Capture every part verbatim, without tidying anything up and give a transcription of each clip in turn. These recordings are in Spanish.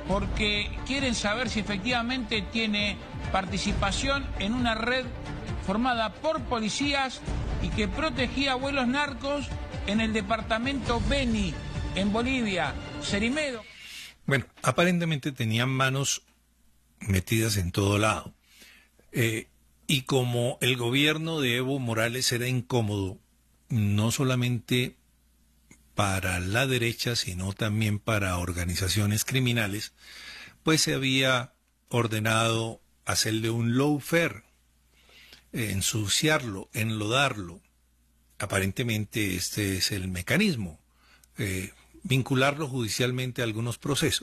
porque quieren saber si efectivamente tiene participación en una red formada por policías y que protegía vuelos narcos en el departamento Beni, en Bolivia. Cerimedo. Bueno, aparentemente tenían manos metidas en todo lado. Eh, y como el gobierno de Evo Morales era incómodo, no solamente para la derecha, sino también para organizaciones criminales, pues se había ordenado hacerle un lawfare, eh, ensuciarlo, enlodarlo. Aparentemente este es el mecanismo, eh, vincularlo judicialmente a algunos procesos.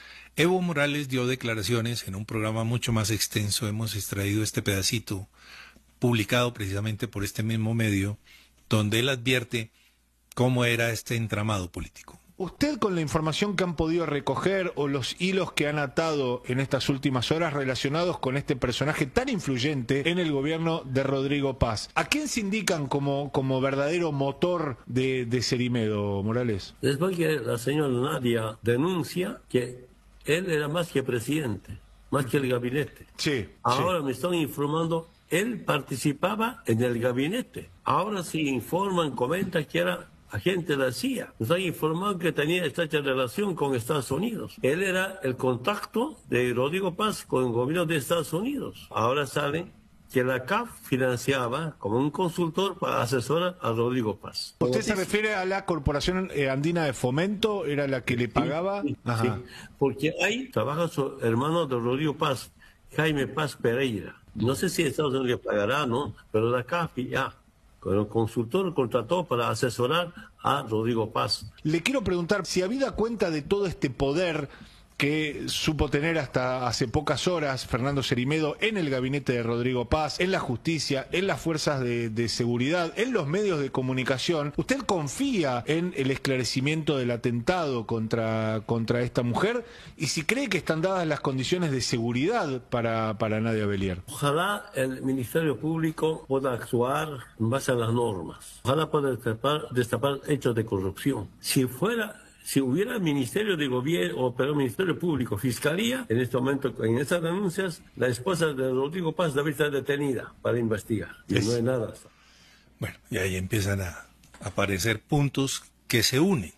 Evo Morales dio declaraciones en un programa mucho más extenso, hemos extraído este pedacito, publicado precisamente por este mismo medio, donde él advierte cómo era este entramado político. ¿Usted, con la información que han podido recoger o los hilos que han atado en estas últimas horas relacionados con este personaje tan influyente en el gobierno de Rodrigo Paz, ¿a quién se indican como, como verdadero motor de, de Cerimedo, Morales? Después que la señora Nadia denuncia que él era más que presidente, más que el gabinete. Sí. Ahora sí. me están informando, él participaba en el gabinete. Ahora sí informan, comentan que era agente de la C I A. Nos han informado que tenía estrecha relación con Estados Unidos. Él era el contacto de Rodrigo Paz con el gobierno de Estados Unidos. Ahora sale que la C A F financiaba como un consultor para asesorar a Rodrigo Paz. ¿Usted se refiere a la Corporación Andina de Fomento? ¿Era la que le pagaba? Sí, sí, Ajá. sí, porque ahí trabaja su hermano de Rodrigo Paz, Jaime Paz Pereira. No sé si Estados Unidos le pagará, ¿no? Pero la C A F ya, con el consultor contrató para asesorar a Rodrigo Paz. Le quiero preguntar si, habida cuenta de todo este poder que supo tener hasta hace pocas horas Fernando Cerimedo en el gabinete de Rodrigo Paz, en la justicia, en las fuerzas de, de seguridad, en los medios de comunicación, ¿usted confía en el esclarecimiento del atentado contra, contra esta mujer? Y si cree que están dadas las condiciones de seguridad para, para Nadia Belier. Ojalá el Ministerio Público pueda actuar en base a las normas. Ojalá pueda destapar, destapar hechos de corrupción. Si fuera... Si hubiera Ministerio de Gobierno, o pero Ministerio Público, Fiscalía, en este momento, en estas denuncias, la esposa de Rodrigo Paz debe estar detenida para investigar. Y es... no hay nada. Bueno, y ahí empiezan a aparecer puntos que se unen.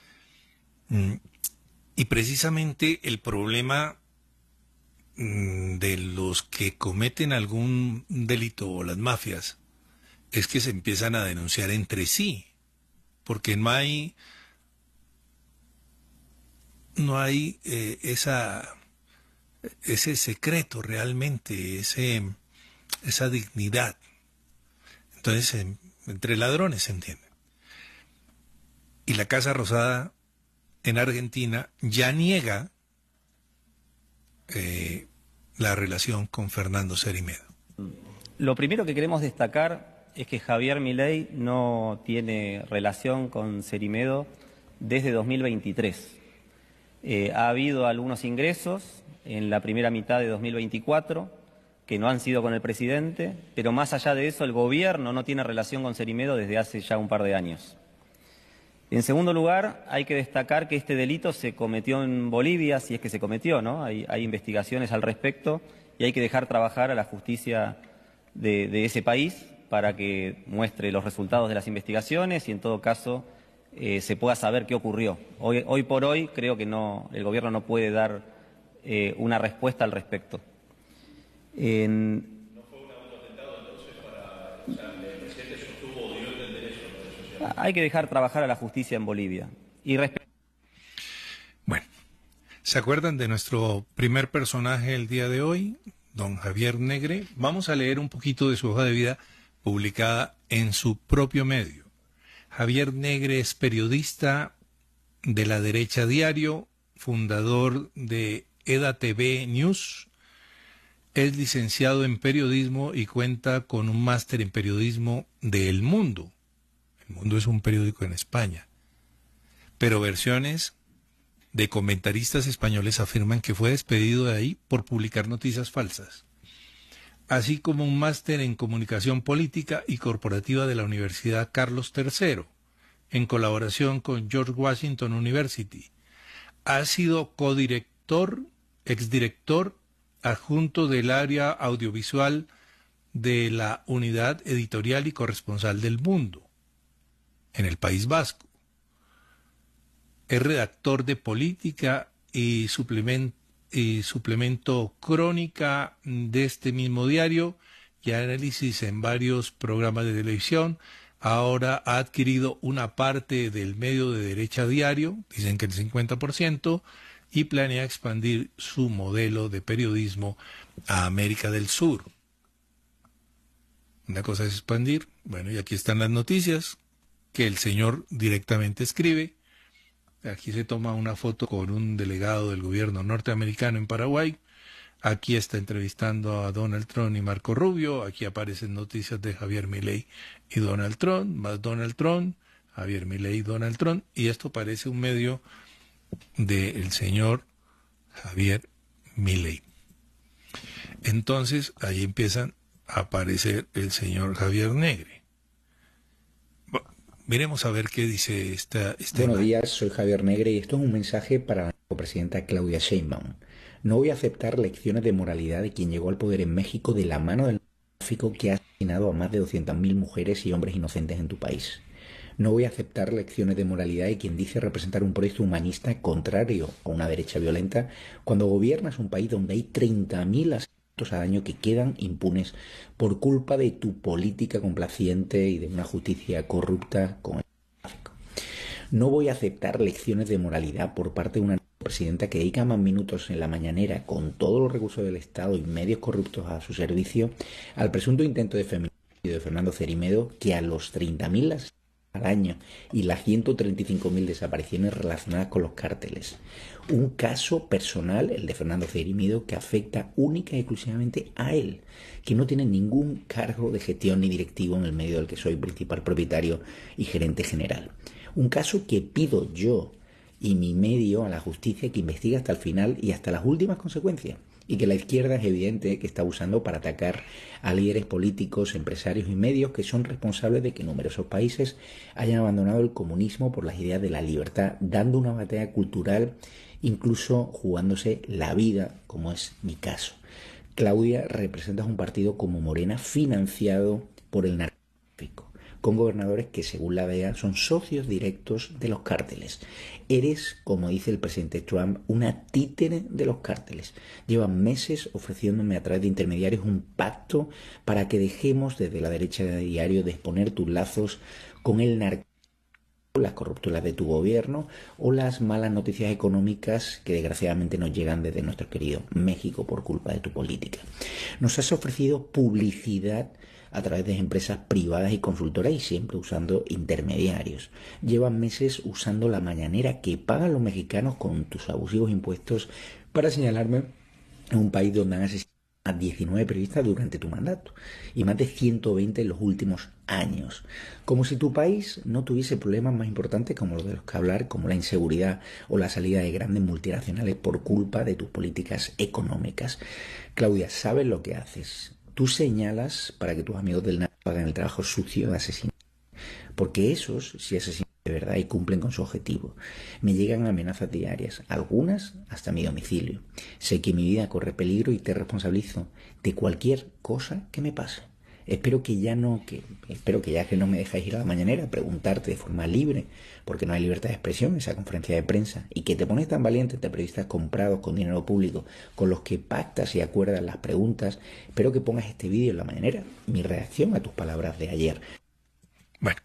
Mm, y precisamente el problema mm, de los que cometen algún delito o las mafias es que se empiezan a denunciar entre sí, porque no hay... no hay eh, esa ese secreto realmente, ese esa dignidad. Entonces, eh, entre ladrones se entiende. Y la Casa Rosada en Argentina ya niega eh, la relación con Fernando Cerimedo. Lo primero que queremos destacar es que Javier Milei no tiene relación con Cerimedo desde dos mil veintitrés. Eh, ha habido algunos ingresos en la primera mitad de dos mil veinticuatro que no han sido con el presidente, pero más allá de eso el gobierno no tiene relación con Cerimedo desde hace ya un par de años. En segundo lugar, hay que destacar que este delito se cometió en Bolivia, si es que se cometió, ¿no? Hay, hay investigaciones al respecto y hay que dejar trabajar a la justicia de, de ese país para que muestre los resultados de las investigaciones y en todo caso Eh, se pueda saber qué ocurrió. Hoy, hoy por hoy creo que no, el gobierno no puede dar eh, una respuesta al respecto. En... ¿No fue un autoatentado entonces para... O sea, el presidente sostuvo o dio el derecho a la red social? Hay que dejar trabajar a la justicia en Bolivia. Y resp... Bueno, ¿se acuerdan de nuestro primer personaje el día de hoy? Don Javier Negre. Vamos a leer un poquito de su hoja de vida publicada en su propio medio. Javier Negre es periodista de La Derecha Diario, fundador de EDA T V News, es licenciado en periodismo y cuenta con un máster en periodismo de El Mundo. El Mundo es un periódico en España. Pero versiones de comentaristas españoles afirman que fue despedido de ahí por publicar noticias falsas, así como un máster en comunicación política y corporativa de la Universidad Carlos tercero, en colaboración con George Washington University. Ha sido codirec- director, exdirector adjunto del área audiovisual de la Unidad Editorial y Corresponsal del Mundo, en el País Vasco. Es redactor de política y suplemento, y suplemento crónica de este mismo diario y análisis en varios programas de televisión. Ahora ha adquirido una parte del medio de derecha diario, dicen que el cincuenta por ciento, y planea expandir su modelo de periodismo a América del Sur. Una cosa es expandir, bueno, y aquí están las noticias que el señor directamente escribe. Aquí se toma una foto con un delegado del gobierno norteamericano en Paraguay. Aquí está entrevistando a Donald Trump y Marco Rubio. Aquí aparecen noticias de Javier Milei y Donald Trump, más Donald Trump, Javier Milei y Donald Trump. Y esto parece un medio del señor Javier Milei. Entonces, ahí empiezan a aparecer el señor Javier Negre. Bueno, miremos a ver qué dice esta... esta Buenos imagen. días, soy Javier Negre y esto es un mensaje para la presidenta Claudia Sheinbaum. No voy a aceptar lecciones de moralidad de quien llegó al poder en México de la mano del tráfico que ha asesinado a más de doscientas mil mujeres y hombres inocentes en tu país. No voy a aceptar lecciones de moralidad de quien dice representar un proyecto humanista contrario a una derecha violenta cuando gobiernas un país donde hay treinta mil asesinatos al año que quedan impunes por culpa de tu política complaciente y de una justicia corrupta con el tráfico. No voy a aceptar lecciones de moralidad por parte de una presidenta que dedica más minutos en la mañanera con todos los recursos del Estado y medios corruptos a su servicio al presunto intento de feminicidio de Fernando Cerimedo que a los treinta mil asesinatos al año y las ciento treinta y cinco mil desapariciones relacionadas con los cárteles. Un caso personal, el de Fernando Cerimedo, que afecta única y exclusivamente a él, que no tiene ningún cargo de gestión ni directivo en el medio del que soy principal propietario y gerente general. Un caso que pido yo y mi medio a la justicia que investigue hasta el final y hasta las últimas consecuencias, y que la izquierda es evidente que está usando para atacar a líderes políticos, empresarios y medios que son responsables de que numerosos países hayan abandonado el comunismo por las ideas de la libertad, dando una batalla cultural, incluso jugándose la vida, como es mi caso. Claudia, representas un partido como Morena financiado por el narcotráfico, con gobernadores que, según la D E A, son socios directos de los cárteles. Eres, como dice el presidente Trump, una títere de los cárteles. Llevan meses ofreciéndome a través de intermediarios un pacto para que dejemos desde la derecha de diario de exponer tus lazos con el narcotráfico, las corrupturas de tu gobierno o las malas noticias económicas que desgraciadamente nos llegan desde nuestro querido México por culpa de tu política. Nos has ofrecido publicidad a través de empresas privadas y consultoras y siempre usando intermediarios. Llevan meses usando la mañanera que pagan los mexicanos con tus abusivos impuestos para señalarme en un país donde han asesinado a diecinueve periodistas durante tu mandato y más de ciento veinte en los últimos años. Como si tu país no tuviese problemas más importantes como los de los que hablar, como la inseguridad o la salida de grandes multinacionales por culpa de tus políticas económicas. Claudia, ¿sabes lo que haces? Tú señalas para que tus amigos del narco hagan el trabajo sucio de asesinar. Porque esos sí asesinan de verdad y cumplen con su objetivo. Me llegan amenazas diarias, algunas hasta mi domicilio. Sé que mi vida corre peligro y te responsabilizo de cualquier cosa que me pase. Espero que ya no, que, espero que ya que no me dejáis ir a la mañanera a preguntarte de forma libre, porque no hay libertad de expresión en esa conferencia de prensa, y que te pones tan valiente entre periodistas comprados con dinero público, con los que pactas y acuerdas las preguntas. Espero que pongas este vídeo en la mañanera, mi reacción a tus palabras de ayer. Bueno,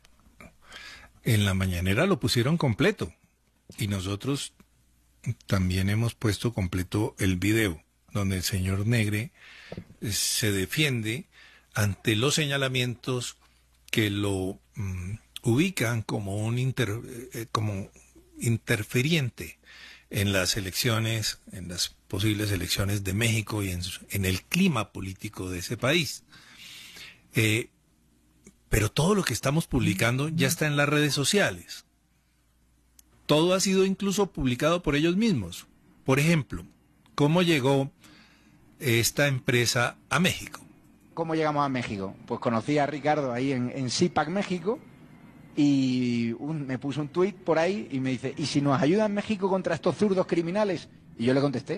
en la mañanera lo pusieron completo, y nosotros también hemos puesto completo el video, donde el señor Negre se defiende ante los señalamientos que lo um, ubican como un inter, eh, como interferiente en las elecciones, en las posibles elecciones de México y en, en el clima político de ese país. Eh, pero todo lo que estamos publicando ya está en las redes sociales. Todo ha sido incluso publicado por ellos mismos. Por ejemplo, ¿cómo llegó esta empresa a México? ¿Cómo llegamos a México? Pues conocí a Ricardo ahí en, en CIPAC México y un, me puso un tuit por ahí y me dice, ¿y si nos ayuda en México contra estos zurdos criminales? Y yo le contesté.